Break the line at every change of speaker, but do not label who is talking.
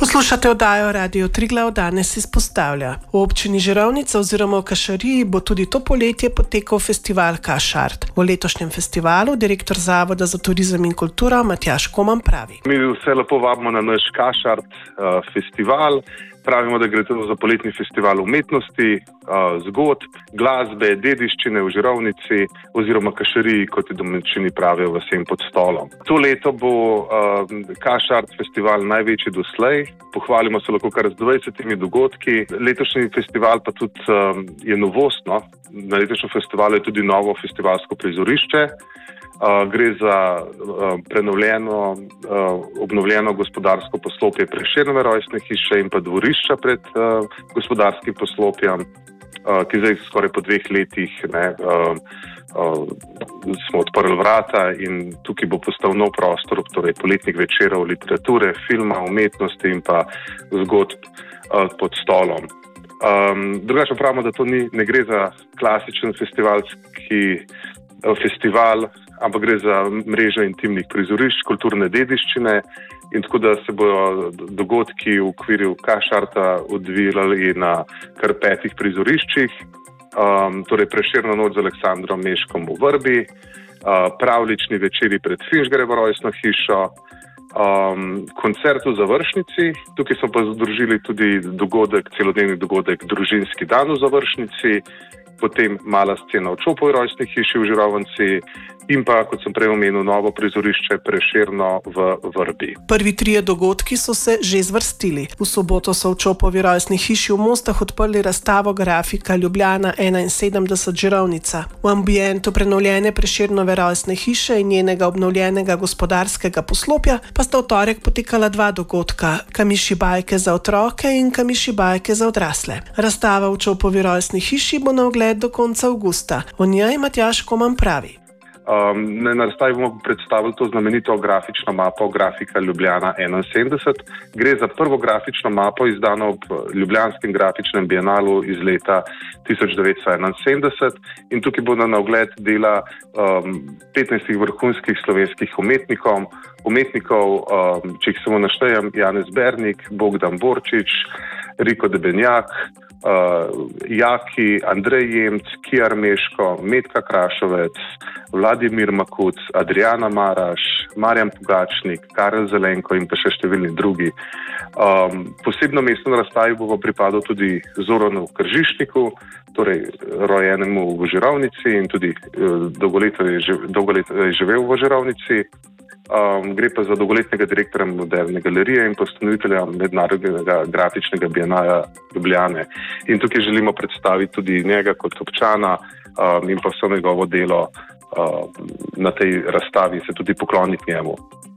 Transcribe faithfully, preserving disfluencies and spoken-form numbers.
Poslušate oddajo Radio Triglav, danes izpostavlja. V občini Žirovnica oziroma v Kašariji bo tudi to poletje potekal festival Kašart. V letošnjem festivalu direktor Zavoda za turizem in kulturo Matjaž Koman pravi.
Mi vse lepo vabimo na naš Kašart uh, festival. Pravimo, da gre to za poletni festival umetnosti, uh, zgodb, glasbe, dediščine v Žirovnici oziroma Kašariji, kot je domačini pravijo, vsem pod stolom. To leto bo uh, Kašart festival največji doslej. Pohvalimo se lahko kar z dvajsetimi dogodki. Letošnji festival pa tudi uh, je novost, no? Na letošnjem festivalu je tudi novo festivalsko prizorišče. Uh, gre za uh, prenovljeno, uh, obnovljeno gospodarsko poslopje Prešernove rojstne hiše in pa dvorišča pred uh, gospodarskim poslopjem, uh, ki zdaj skoraj po dveh letih ne, uh, uh, smo odprli vrata in tukaj bo postal nov prostor, torej poletnih večerov, literature, filma, umetnosti in pa zgodb uh, pod stolom. Um, drugače pravimo, da to ni, ne gre za klasičen festivalski uh, festival, ampak gre za mrežo intimnih prizorišč, kulturne dediščine in tako da se bodo dogodki v okviru Kašarta odvijali na kar petih prizoriščih, um, torej Prešernova noč z Aleksandrom Meškom v Vrbi, uh, pravlični večeri pred Finžgarjevo rojstno hišo, um, koncert v Završnici, tukaj smo pa združili tudi dogodek, celodnevni dogodek Družinski dan v Završnici, potem mala scena v Čopovi rojstni hiši v Žirovnici in pa, kot sem prej omenil, novo prizorišče Prešerno v Vrbi.
Prvi trije dogodki so se že zvrstili. V soboto so v Čopovi rojstni hiši v Mostah odprli razstavo grafika Ljubljana enainsedemdeset Žirovnica. V ambientu prenovljene Prešernove rojstne hiše in njenega obnovljenega gospodarskega poslopja pa sta v torek potekala dva dogodka, Kamiši bajke za otroke in Kamiši bajke za odrasle. Razstava v Čopovi rojstni hiši bo na ogled do konca avgusta. O njej Matjaž Koman pravi.
Um, na razstavi bomo predstavili to znamenito grafično mapo grafika Ljubljana enainsedemdeset. Gre za prvo grafično mapo izdano ob Ljubljanskem grafičnem bienalu iz leta tisoč devetsto enainsedemdeset in tukaj bodo na ogled dela um, petnajstih vrhunskih slovenskih umetnikov, umetnikov um, če jih samo naštejem, Janez Bernik, Bogdan Borčič, Riko Debenjak, uh, Jaki, Andrej Jemc, Kijar Meško, Metka Krašovec, Vladimir Makuc, Adriana Maraš, Marjan Pogačnik, Karel Zelenko in pa še številni drugi. Um, posebno mesto na razstavi bo pripadlo tudi Zoranu Kržišniku, torej rojenemu v Žirovnici in tudi uh, dolgoleto je, dolgoleto je živel v Žirovnici. Um, gre pa za dolgoletnega direktorja Moderne galerije in ustanovitelja mednarodnega grafičnega bienala Ljubljane. In tukaj želimo predstaviti tudi njega kot občana um, in pa vso njegovo delo uh, na tej razstavi, se tudi pokloniti njemu.